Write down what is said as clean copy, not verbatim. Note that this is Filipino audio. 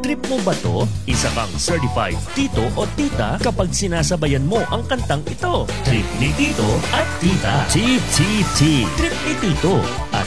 Trip mo ba to? Isa kang certified tito o tita kapag sinasabayan mo ang kantang ito. Trip ni Tito at Tita. TTT. Trip ni Tito